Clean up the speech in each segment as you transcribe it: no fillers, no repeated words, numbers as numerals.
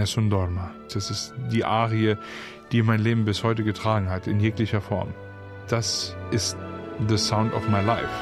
Nessun Dorma. Das ist die Arie, die mein Leben bis heute getragen hat, in jeglicher Form. Das ist the sound of my life.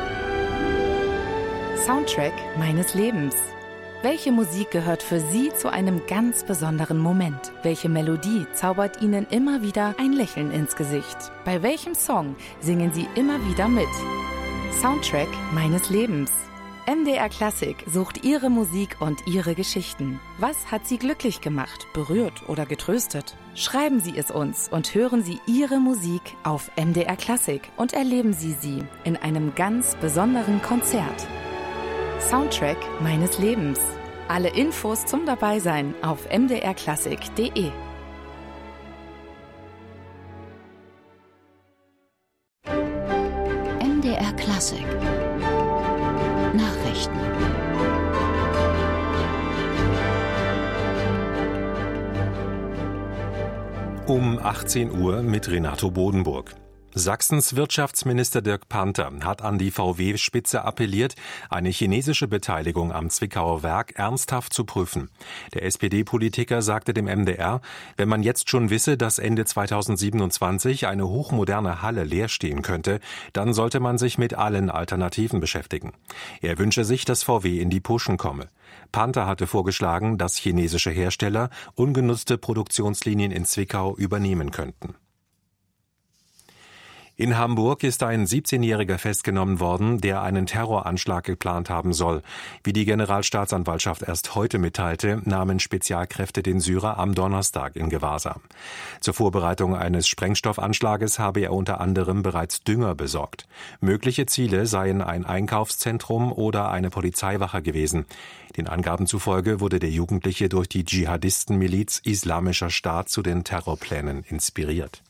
Soundtrack meines Lebens. Welche Musik gehört für Sie zu einem ganz besonderen Moment? Welche Melodie zaubert Ihnen immer wieder ein Lächeln ins Gesicht? Bei welchem Song singen Sie immer wieder mit? Soundtrack meines Lebens. MDR Klassik sucht Ihre Musik und Ihre Geschichten. Was hat Sie glücklich gemacht, berührt oder getröstet? Schreiben Sie es uns und hören Sie Ihre Musik auf MDR Klassik und erleben Sie sie in einem ganz besonderen Konzert. Soundtrack meines Lebens. Alle Infos zum Dabeisein auf mdrklassik.de. MDR Klassik Nachrichten. Um 18 Uhr mit Renato Bodenburg. Sachsens Wirtschaftsminister Dirk Panther hat an die VW-Spitze appelliert, eine chinesische Beteiligung am Zwickauer Werk ernsthaft zu prüfen. Der SPD-Politiker sagte dem MDR, wenn man jetzt schon wisse, dass Ende 2027 eine hochmoderne Halle leer stehen könnte, dann sollte man sich mit allen Alternativen beschäftigen. Er wünsche sich, dass VW in die Puschen komme. Panther hatte vorgeschlagen, dass chinesische Hersteller ungenutzte Produktionslinien in Zwickau übernehmen könnten. In Hamburg ist ein 17-Jähriger festgenommen worden, der einen Terroranschlag geplant haben soll. Wie die Generalstaatsanwaltschaft erst heute mitteilte, nahmen Spezialkräfte den Syrer am Donnerstag in Gewahrsam. Zur Vorbereitung eines Sprengstoffanschlages habe er unter anderem bereits Dünger besorgt. Mögliche Ziele seien ein Einkaufszentrum oder eine Polizeiwache gewesen. Den Angaben zufolge wurde der Jugendliche durch die Dschihadistenmiliz Islamischer Staat zu den Terrorplänen inspiriert.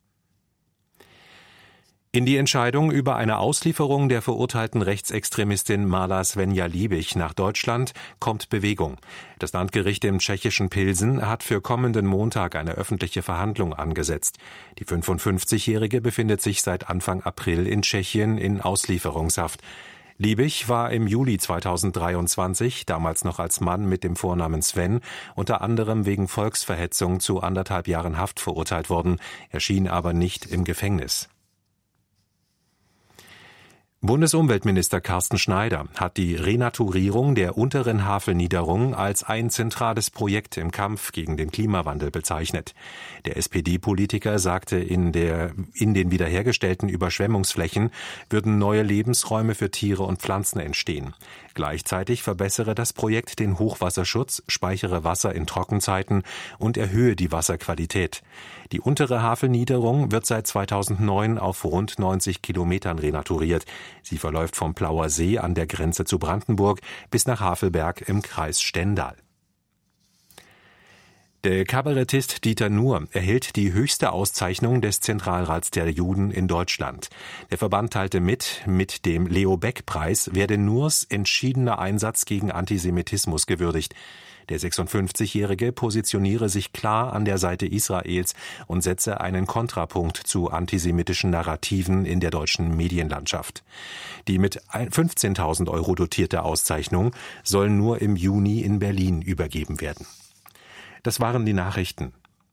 In die Entscheidung über eine Auslieferung der verurteilten Rechtsextremistin Mala Svenja Liebig nach Deutschland kommt Bewegung. Das Landgericht im tschechischen Pilsen hat für kommenden Montag eine öffentliche Verhandlung angesetzt. Die 55-Jährige befindet sich seit Anfang April in Tschechien in Auslieferungshaft. Liebig war im Juli 2023, damals noch als Mann mit dem Vornamen Sven, unter anderem wegen Volksverhetzung zu 1,5 Jahren Haft verurteilt worden, erschien aber nicht im Gefängnis. Bundesumweltminister Carsten Schneider hat die Renaturierung der unteren Havelniederung als ein zentrales Projekt im Kampf gegen den Klimawandel bezeichnet. Der SPD-Politiker sagte, in den wiederhergestellten Überschwemmungsflächen würden neue Lebensräume für Tiere und Pflanzen entstehen. Gleichzeitig verbessere das Projekt den Hochwasserschutz, speichere Wasser in Trockenzeiten und erhöhe die Wasserqualität. Die untere Havelniederung wird seit 2009 auf rund 90 Kilometern renaturiert. Sie verläuft vom Plauer See an der Grenze zu Brandenburg bis nach Havelberg im Kreis Stendal. Der Kabarettist Dieter Nuhr erhält die höchste Auszeichnung des Zentralrats der Juden in Deutschland. Der Verband teilte mit dem Leo-Beck-Preis werde Nuhrs entschiedener Einsatz gegen Antisemitismus gewürdigt. Der 56-Jährige positioniere sich klar an der Seite Israels und setze einen Kontrapunkt zu antisemitischen Narrativen in der deutschen Medienlandschaft. Die mit 15.000 € dotierte Auszeichnung soll nur im Juni in Berlin übergeben werden. Das waren die Nachrichten.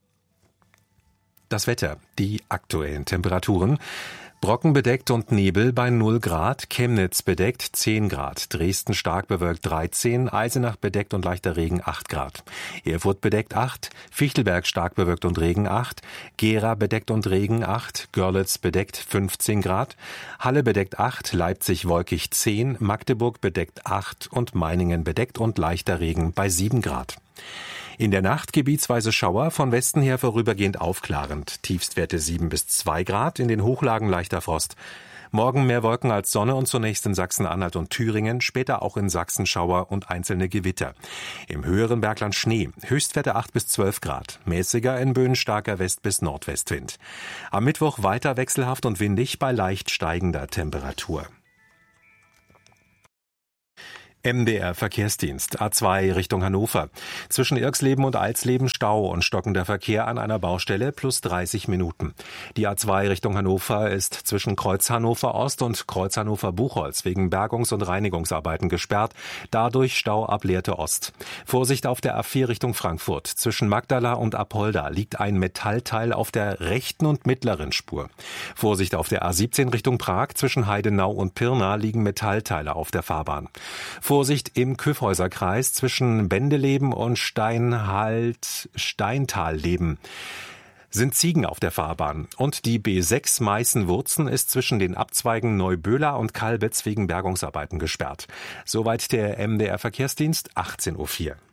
Das Wetter, die aktuellen Temperaturen. Brocken bedeckt und Nebel bei 0 Grad, Chemnitz bedeckt 10 Grad, Dresden stark bewölkt 13, Eisenach bedeckt und leichter Regen 8 Grad, Erfurt bedeckt 8, Fichtelberg stark bewölkt und Regen 8, Gera bedeckt und Regen 8, Görlitz bedeckt 15 Grad, Halle bedeckt 8, Leipzig wolkig 10, Magdeburg bedeckt 8 und Meiningen bedeckt und leichter Regen bei 7 Grad. In der Nacht gebietsweise Schauer, von Westen her vorübergehend aufklarend. Tiefstwerte 7 bis 2 Grad, in den Hochlagen leichter Frost. Morgen mehr Wolken als Sonne und zunächst in Sachsen-Anhalt und Thüringen, später auch in Sachsen Schauer und einzelne Gewitter. Im höheren Bergland Schnee, Höchstwerte 8 bis 12 Grad, mäßiger in Böen starker West- bis Nordwestwind. Am Mittwoch weiter wechselhaft und windig bei leicht steigender Temperatur. MDR Verkehrsdienst, A2 Richtung Hannover. Zwischen Irxleben und Alsleben Stau und stockender Verkehr an einer Baustelle plus 30 Minuten. Die A2 Richtung Hannover ist zwischen Kreuz Hannover Ost und Kreuz Hannover Buchholz wegen Bergungs- und Reinigungsarbeiten gesperrt. Dadurch Stau ab Lehrte Ost. Vorsicht auf der A4 Richtung Frankfurt. Zwischen Magdala und Apolda liegt ein Metallteil auf der rechten und mittleren Spur. Vorsicht auf der A17 Richtung Prag. Zwischen Heidenau und Pirna liegen Metallteile auf der Fahrbahn. Vorsicht im Kyffhäuserkreis zwischen Bendeleben und Steintal-Leben. Sind Ziegen auf der Fahrbahn. Und die B6 Meißen-Wurzen ist zwischen den Abzweigen Neuböhler und Kalbitz wegen Bergungsarbeiten gesperrt. Soweit der MDR Verkehrsdienst, 18:04 Uhr.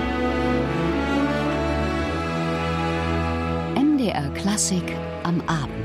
MDR Klassik am Abend.